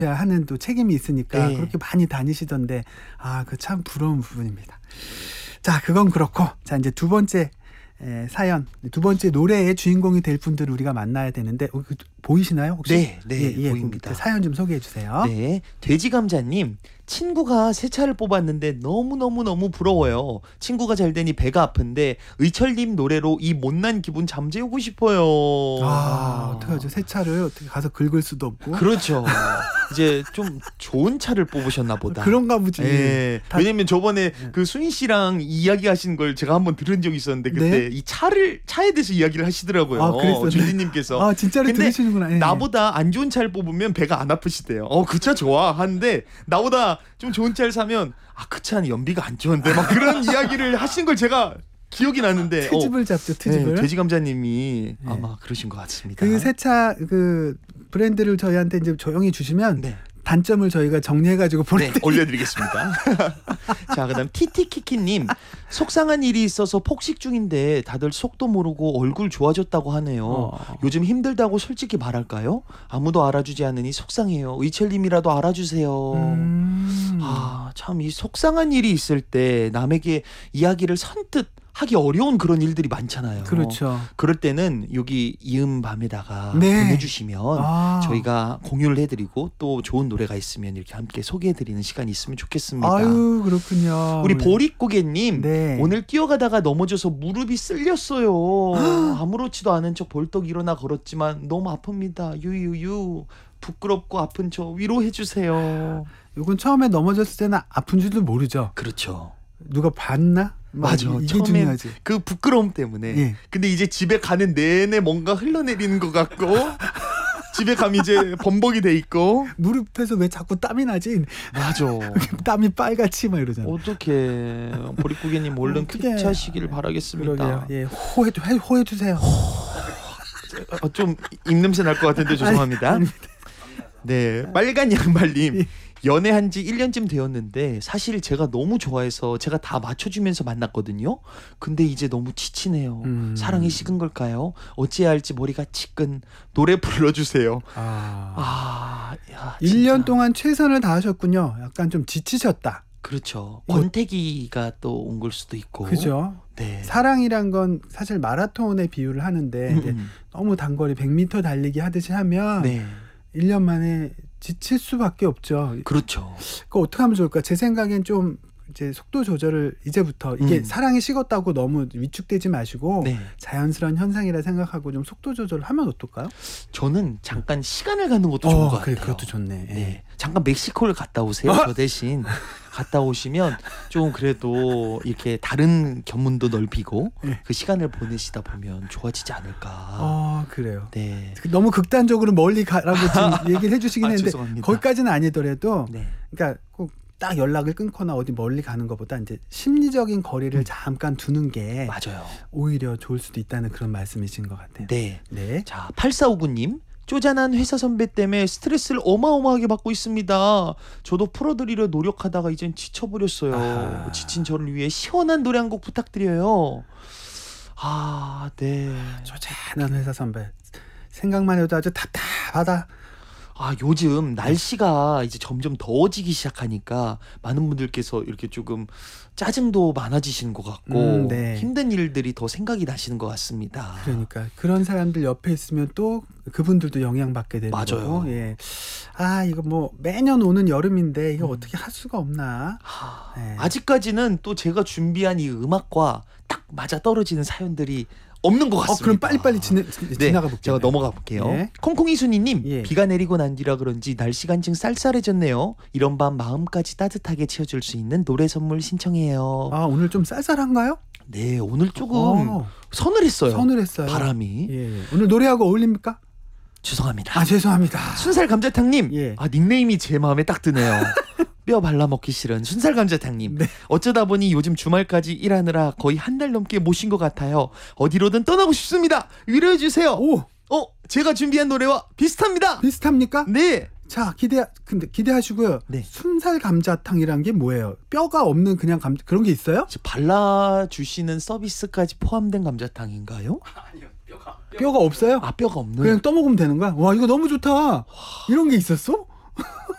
하는 또 책임이 있으니까 네. 그렇게 많이 다니시던데 그 참 부러운 부분입니다. 자, 그건 그렇고 자 이제 두 번째 사연, 두 번째 노래의 주인공이 될 분들을 우리가 만나야 되는데 보이시나요 혹시? 네, 보입니다. 사연 좀 소개해 주세요. 네, 돼지감자님, 친구가 새 차를 뽑았는데 너무 부러워요. 친구가 잘 되니 배가 아픈데 의철님 노래로 이 못난 기분 잠재우고 싶어요. 어떡하죠? 새 차를 어떻게 가서 긁을 수도 없고. 그렇죠. 이제 좀 좋은 차를 뽑으셨나 보다. 그런가 보지. 네. 왜냐면 저번에 그 수인 씨랑 이야기하신 걸 제가 한번 들은 적이 있었는데 그때 이 차에 대해서 이야기를 하시더라고요. 그랬어요. 줄리님께서. 진짜로 근데 들으시는구나. 나보다 안 좋은 차를 뽑으면 배가 안 아프시대요. 그 차 좋아 하는데 나보다 좀 좋은 차를 사면 그 차는 연비가 안 좋은데 막 그런 이야기를 하신 걸 제가 기억이 나는데 트집을 잡죠. 트집을. 네, 돼지감자님이 아마 그러신 것 같습니다. 그 새 차 그 브랜드를 저희한테 이제 조용히 주시면 단점을 저희가 정리해가지고 올려드리겠습니다. 자, 그다음 티티키키님, 속상한 일이 있어서 폭식 중인데 다들 속도 모르고 얼굴 좋아졌다고 하네요. 요즘 힘들다고 솔직히 말할까요? 아무도 알아주지 않으니 속상해요. 의철님이라도 알아주세요. 참 이 속상한 일이 있을 때 남에게 이야기를 선뜻 하기 어려운 그런 일들이 많잖아요. 그렇죠. 그럴 때는 여기 이음 밤에다가 보내주시면 저희가 공유를 해드리고 또 좋은 노래가 있으면 이렇게 함께 소개해드리는 시간이 있으면 좋겠습니다. 아유, 그렇군요. 우리 보릿고개님, 오늘 뛰어가다가 넘어져서 무릎이 쓸렸어요. 아무렇지도 않은 척 벌떡 일어나 걸었지만 너무 아픕니다. 유유유. 부끄럽고 아픈 저 위로해주세요. 이건 처음에 넘어졌을 때는 아픈 줄도 모르죠. 그렇죠. 누가 봤나? 맞아. 이게 처음엔 중요하지. 그 부끄러움 때문에. 근데 이제 집에 가는 내내 뭔가 흘러내리는 것 같고 집에 가면 이제 범벅이 돼 있고 무릎에서 왜 자꾸 땀이 나지? 맞아. 땀이 빨갛지 막 이러잖아. 어떡해. 보릿고개님 얼른 쾌차시기를 바라겠습니다. 그러게요. 호해 주세요. 좀 입냄새 날 것 같은데 죄송합니다. 네, 빨간 양말님. 연애한 지 1년쯤 되었는데 사실 제가 너무 좋아해서 제가 다 맞춰주면서 만났거든요. 근데 이제 너무 지치네요. 사랑이 식은 걸까요? 어찌해야 할지 머리가 지끈. 노래 불러주세요. 1년 동안 최선을 다하셨군요. 약간 좀 지치셨다. 그렇죠. 권태기가 또 온 걸 수도 있고. 그죠. 네. 사랑이란 건 사실 마라톤에 비유를 하는데 이제 너무 단거리 100m 달리기 하듯이 하면 1년 만에 지칠 수밖에 없죠. 그렇죠. 그거 어떻게 하면 좋을까? 제 생각엔 좀 이제 속도 조절을 이제부터 이게 사랑이 식었다고 너무 위축되지 마시고 자연스러운 현상이라 생각하고 좀 속도 조절을 하면 어떨까요? 저는 잠깐 시간을 갖는 것도 좋은 것 같아요. 그것도 좋네. 네. 잠깐 멕시코를 갔다 오세요. 저 대신 갔다 오시면 좀 그래도 이렇게 다른 견문도 넓히고 그 시간을 보내시다 보면 좋아지지 않을까. 그래요. 네. 너무 극단적으로 멀리 가라고 지금 얘기를 해주시긴 했는데 죄송합니다. 거기까지는 아니더라도 그러니까 꼭 딱 연락을 끊거나 어디 멀리 가는 것보다 이제 심리적인 거리를 잠깐 두는 게 맞아요. 오히려 좋을 수도 있다는 그런 말씀이신 것 같아요. 네. 자, 8459님. 쪼잔한 회사 선배 때문에 스트레스를 어마어마하게 받고 있습니다. 저도 풀어드리려 노력하다가 이젠 지쳐버렸어요. 지친 저를 위해 시원한 노래 한 곡 부탁드려요. 네. 쪼잔한 회사 선배. 생각만 해도 아주 답답하다. 요즘 날씨가 이제 점점 더워지기 시작하니까 많은 분들께서 이렇게 조금 짜증도 많아지시는 것 같고 힘든 일들이 더 생각이 나시는 것 같습니다. 그러니까 그런 사람들 옆에 있으면 또 그분들도 영향받게 되는 거고. 이거 뭐 매년 오는 여름인데 이거 어떻게 할 수가 없나. 아직까지는 또 제가 준비한 이 음악과 딱 맞아 떨어지는 사연들이 없는 것 같습니다. 그럼 빨리빨리 지나가 볼게요. 제가 넘어가 볼게요. 콩콩이 순이님, 비가 내리고 난 뒤라 그런지 날씨가 한층 쌀쌀해졌네요. 이런 밤 마음까지 따뜻하게 채워줄 수 있는 노래 선물 신청해요. 오늘 좀 쌀쌀한가요? 네, 오늘 조금 서늘했어요. 바람이. 오늘 노래하고 어울립니까? 죄송합니다. 죄송합니다. 순살 감자탕님, 닉네임이 제 마음에 딱 드네요. 뼈 발라먹기 싫은 순살 감자탕님. 어쩌다 보니 요즘 주말까지 일하느라 거의 한 달 넘게 못 쉰 것 같아요. 어디로든 떠나고 싶습니다. 위로해주세요. 제가 준비한 노래와 비슷합니다. 비슷합니까? 네. 자, 기대하시고요. 순살 감자탕이란 게 뭐예요? 뼈가 없는 그냥 그런 게 있어요? 발라주시는 서비스까지 포함된 감자탕인가요? 아니요. 뼈가 없어요? 뼈가 없는. 그냥 떠먹으면 되는 거야? 와, 이거 너무 좋다. 이런 게 있었어?